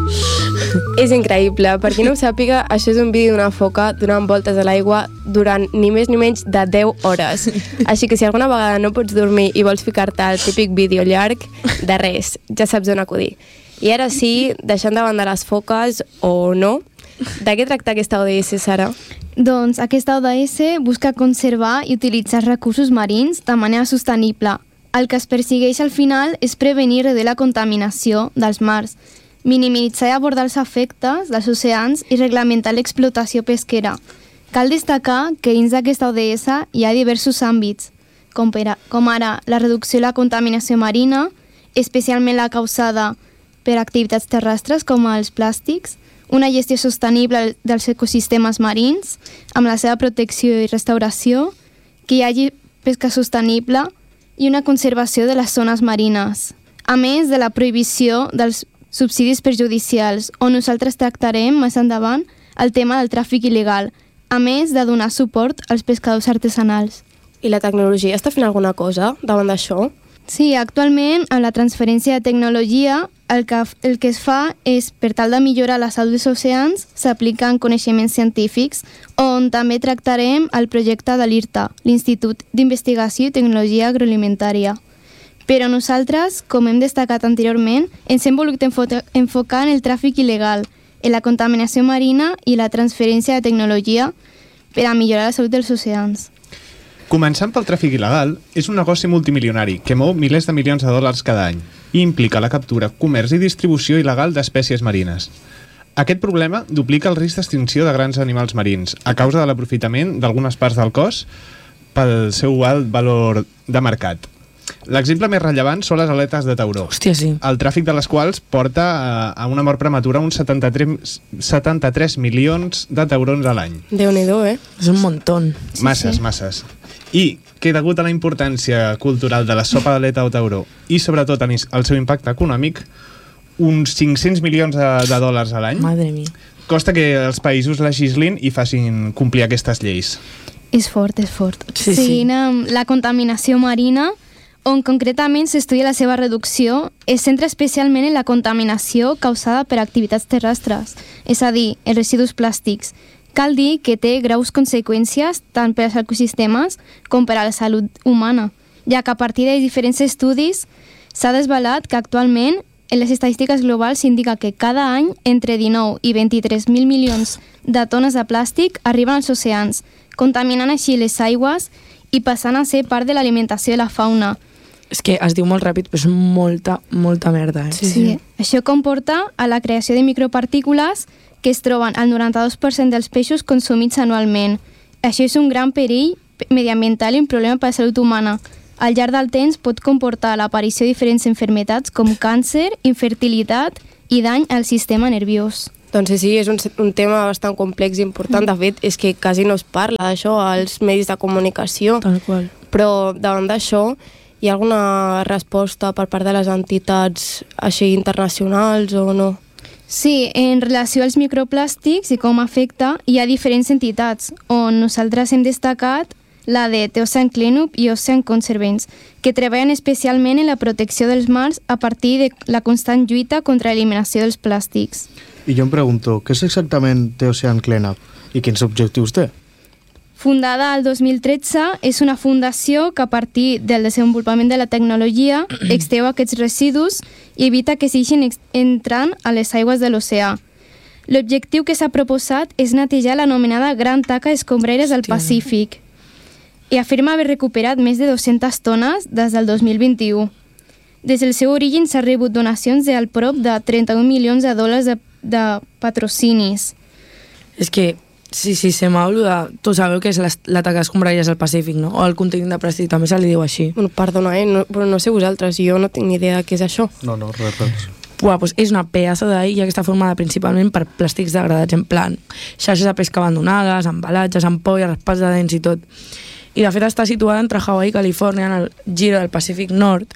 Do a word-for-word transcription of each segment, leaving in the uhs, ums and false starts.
És increïble. Per qui no ho sàpiga, això és un vídeo d'una foca donant voltes a l'aigua durant ni més ni menys de deu hores. Així que si alguna vegada no pots dormir i vols ficar-te al típic vídeo llarg, de res, ja saps on acudir. I ara sí, deixant de banda les foques, o no, de què tracta aquesta O D S, Sara? Doncs aquesta O D S busca conservar i utilitzar recursos marins de manera sostenible. El que es persegueix al final és prevenir i reduir la contaminació dels mars, minimitzar i abordar els efectes dels oceans i reglamentar l'explotació pesquera. Cal destacar que dins d'aquesta O D S hi ha diversos àmbits, com, per a, com ara la reducció de la contaminació marina, especialment la causada per activitats terrestres com els plàstics, una gestió sostenible dels ecosistemes marins, amb la seva protecció i restauració, que hi hagi pesca sostenible i una conservació de les zones marines, a més de la prohibició dels subsidis perjudicials, on nosaltres tractarem més endavant el tema del tràfic il·legal, a més de donar suport als pescadors artesanals. I la tecnologia està fent alguna cosa davant d'això? Sí, actualment, amb la transferència de tecnologia, el que, el que es fa és, per tal de millorar la salut dels oceans, s'apliquen coneixements científics, on també tractarem el projecte de l'I R T A, l'Institut d'Investigació i Tecnologia Agroalimentària. Però nosaltres, com hem destacat anteriorment, ens hem volgut enfocar en el tràfic il·legal, en la contaminació marina i la transferència de tecnologia per a millorar la salut dels oceans. Començant pel tràfic il·legal, és un negoci multimilionari que mou milers de milions de dòlars cada any i implica la captura, comerç i distribució il·legal d'espècies marines. Aquest problema duplica el risc d'extinció de grans animals marins a causa de l'aprofitament d'algunes parts del cos pel seu alt valor de mercat. L'exemple més rellevant són les aletes de tauró. Hòstia, sí. El tràfic de les quals porta a una mort prematura uns setanta-tres milions de taurons a l'any. Déu-n'hi-do, eh? És un muntón. Sí, masses, sí. masses. I que degut a la importància cultural de la sopa d'aleta o tauró i sobretot al seu impacte econòmic, uns cinc-cents milions de, de dòlars a l'any, Madre mia. Costa que els països legislin i facin complir aquestes lleis. És fort, és fort. Sí, sí. Seguint amb la contaminació marina, on concretament s'estudia la seva reducció, es centra especialment en la contaminació causada per activitats terrestres, és a dir, els residus plàstics. Cal dir que té greus conseqüències tant per als ecosistemes com per a la salut humana, ja que a partir de diferents estudis s'ha desvelat que actualment en les estadístiques globals s'indica que cada any entre dinou i vint-i-tres mil milions de tones de plàstic arriben als oceans, contaminant així les aigües i passant a ser part de l'alimentació de la fauna. És que es diu molt ràpid, però és molta, molta merda. Eh? Sí, sí. sí. Això comporta a la creació de micropartícules que es troben al noranta-dos per cent dels peixos consumits anualment. Això és un gran perill mediambiental i un problema per a la salut humana. Al llarg del temps pot comportar l'aparició de diferents malalties com càncer, infertilitat i dany al sistema nerviós. Doncs sí, sí, és un, un tema bastant complex i important. De fet, és que quasi no es parla d'això als medis de comunicació. Tal qual. Però davant d'això, hi ha alguna resposta per part de les entitats així internacionals o no? Sí, en relació als microplàstics i com afecta, hi ha diferents entitats, on nosaltres hem destacat la de The Ocean Cleanup i Ocean Conservancy, que treballen especialment en la protecció dels mars a partir de la constant lluita contra l'eliminació dels plàstics. I jo em pregunto, què és exactament The Ocean Cleanup i quins objectius té? Fundada el dos mil tretze, és una fundació que a partir del desenvolupament de la tecnologia extreu aquests residus i evita que segueixin entrant a les aigües de l'oceà. L'objectiu que s'ha proposat és netejar l'anomenada Gran Taca Escombraires del Pacífic i afirma haver recuperat més de dues-centes tones des del dos mil vint-i-u. Des del seu origen s'ha rebut donacions del prop de trenta-un milions de dòlars de, de patrocinis. És que sí, sí, se m'ha oblidat. Tu sabeu que és la taca escombraries del Pacífic, no? O el continent de plàstic, també se li diu així. Bueno, perdona, eh? No, però no sé vosaltres, jo no tinc ni idea de què és això. No, no, res, res. Uah, doncs és una pedaça d'illa que està formada principalment per plàstics degradats, en plan xarxes de pesca abandonades, embalatges, ampolles, raspats de dents i tot. I de fet està situada entre Hawaii i Califòrnia, en el giro del Pacífic Nord,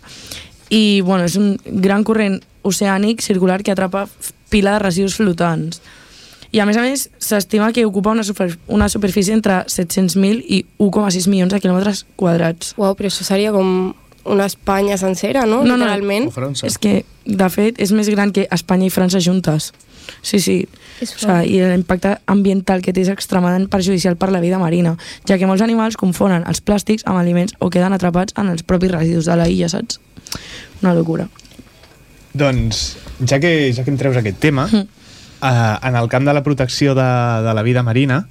i bueno, és un gran corrent oceànic circular que atrapa pila de residus flotants. I a més a més s'estima que ocupa una, super, una superfície entre set-cents mil i un coma sis milions de quilòmetres quadrats. Uau, però això seria com una Espanya sencera, no? No, no, Literalment. o França. És que, de fet, és més gran que Espanya i França juntes. Sí, sí. És O sigui, I l'impacte ambiental que té és extremadament perjudicial per la vida marina, ja que molts animals confonen els plàstics amb aliments o queden atrapats en els propis residus de la illa, saps? Una locura. Doncs, ja que, ja que em treus aquest tema, Mm. eh, en el camp de la protecció de, de la vida marina,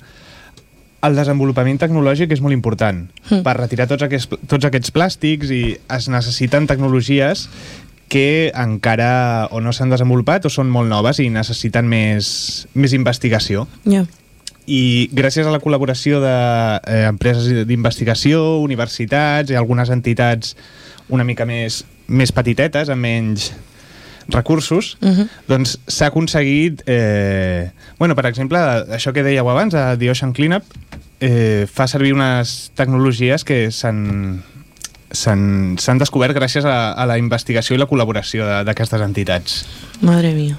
el desenvolupament tecnològic és molt important. Mm. Per retirar tots aquests, tots aquests plàstics i es necessiten tecnologies que encara o no s'han desenvolupat o són molt noves i necessiten més, més investigació. Ja. I gràcies a la col·laboració d'empreses eh, d'investigació, universitats i algunes entitats una mica més, més petitetes, amb menys recursos, Uh -huh. doncs s'ha aconseguit... Eh, bueno, per exemple, això que dèieu abans, a The Ocean Cleanup, eh, fa servir unes tecnologies que s'han s'han descobert gràcies a, a la investigació i la col·laboració d'aquestes entitats. Madre mía.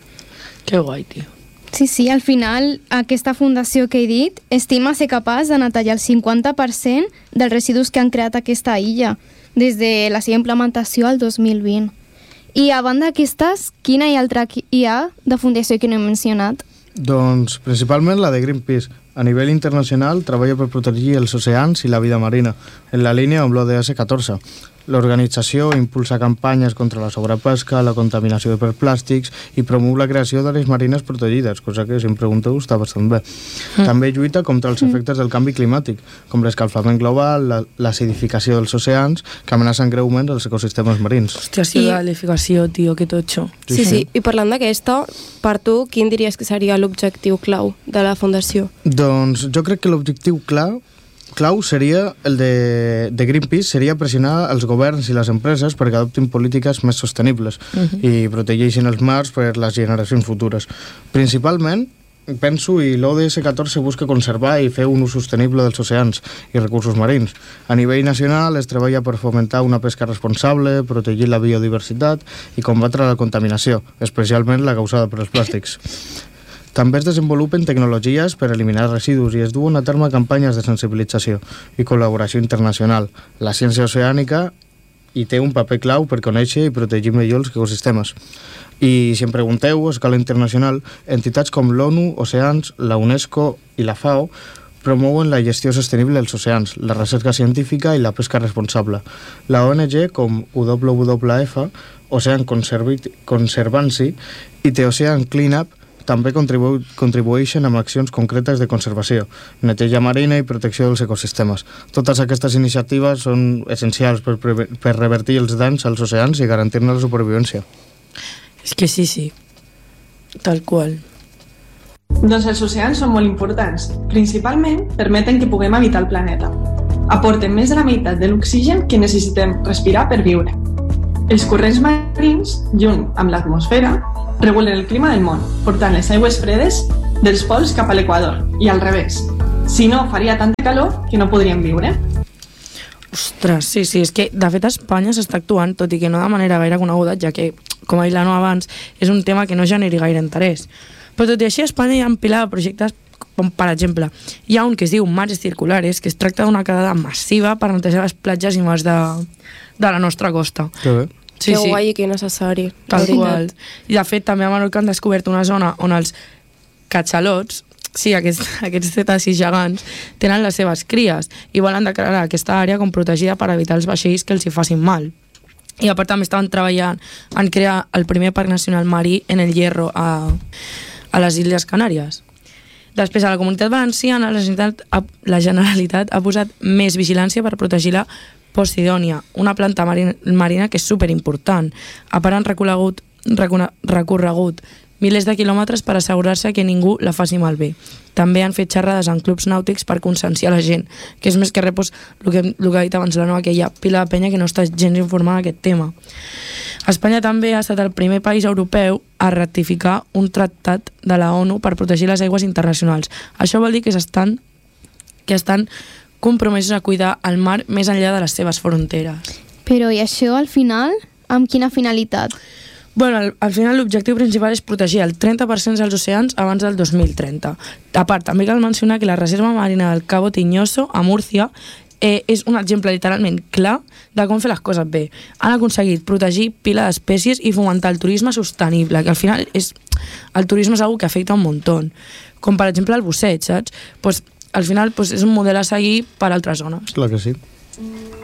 Que guai, tio. Sí, sí, al final aquesta fundació que he dit estima ser capaç de netejar el cinquanta per cent dels residus que han creat aquesta illa des de la seva implementació al dos mil vint. I a banda d'aquestes, quina i altra hi ha de fundació que no he mencionat? Doncs principalment la de Greenpeace. A nivell internacional treballa per protegir els oceans i la vida marina, en la línia amb l'O D S catorze. L'organització impulsa campanyes contra la sobrepesca, la contaminació per plàstics i promou la creació d'àrees marines protegides, cosa que, si em pregunteu, està bastant bé. Mm. També lluita contra els efectes del canvi climàtic, com l'escalfament global, la, l'acidificació dels oceans, que amenacen greument els ecosistemes marins. Hòstia, sí, I- l'edificació, tio, que totxo. Sí, sí, sí. I parlant d'aquesta, per tu, quin diries que seria l'objectiu clau de la fundació? Doncs jo crec que l'objectiu clar clau seria el de, de Greenpeace, seria pressionar els governs i les empreses perquè adoptin polítiques més sostenibles Mhm. i protegeixin els mars per les generacions futures. Principalment, penso, i l'O D S catorze busca conservar i fer un ús sostenible dels oceans i recursos marins. A nivell nacional es treballa per fomentar una pesca responsable, protegir la biodiversitat i combatre la contaminació, especialment la causada per els plàstics. També es desenvolupen tecnologies per eliminar residus i es duen a terme campanyes de sensibilització i col·laboració internacional. La ciència oceànica hi té un paper clau per conèixer i protegir millor els ecosistemes. I si em pregunteu, a escala internacional, entitats com l'ONU, Oceans, la UNESCO i la FAO promouen la gestió sostenible dels oceans, la recerca científica i la pesca responsable. La O N G com W W F, Ocean Conservancy i The Ocean Cleanup també contribu contribueixen amb accions concretes de conservació, neteja marina i protecció dels ecosistemes. Totes aquestes iniciatives són essencials per, per revertir els danys als oceans i garantir-ne la supervivència. És que sí, sí. Tal qual. Doncs els oceans són molt importants. Principalment permeten que puguem habitar el planeta. Aporten més de la meitat de l'oxigen que necessitem respirar per viure. Els corrents marins, junt amb l'atmosfera, regulen el clima del món, portant les aigües fredes dels pols cap a l'equador, i al revés. Si no, faria tanta calor que no podríem viure. Ostres, sí, sí, és que de fet a Espanya s'està actuant, tot i que no de manera gaire coneguda, ja que, com ha dit l'Ano abans, és un tema que no generi gaire interès. Però tot i així a Espanya hi ha un pilar de projectes com, per exemple, hi ha un que es diu Mares Circulares, que es tracta d'una quedada massiva per netejar les platges i mars de, de la nostra costa. Que bé. Sí, que sí. guai i que necessari. Tal la qual. veritat. I de fet també a Menorca han descobert una zona on els catxalots, sí, aquests, aquests cetacis gegants, tenen les seves cries i volen declarar aquesta àrea com protegida per evitar els vaixells que els hi facin mal. I a part també estaven treballant en crear el primer parc nacional marí en el Hierro a, a les Illes Canàries. Després, a la Comunitat Valenciana, la Generalitat, ha, la Generalitat ha posat més vigilància per protegir la Posidònia, una planta marina, marina que és superimportant. A part han recorregut, recorregut milers de quilòmetres per assegurar-se que ningú la faci malbé. També han fet xerrades en clubs nàutics per conscienciar la gent, que és més que res el que, el que ha dit abans la Noa, que hi ha pila de penya que no està gens informada d'aquest tema. Espanya també ha estat el primer país europeu a ratificar un tractat de la ONU per protegir les aigües internacionals. Això vol dir que s'estan que estan compromesos a cuidar el mar més enllà de les seves fronteres. Però i això, al final, amb quina finalitat? Bueno, al, al final l'objectiu principal és protegir el trenta per cent dels oceans abans del dos mil trenta. A part, també cal mencionar que la reserva marina del Cabo Tiñoso, a Múrcia, eh, és un exemple literalment clar de com fer les coses bé. Han aconseguit protegir pila d'espècies i fomentar el turisme sostenible, que al final és, el turisme és una que afecta un muntó. Com per exemple el busseig, saps? Pues, al final pues, és un model a seguir per a altres zones. Clar que sí.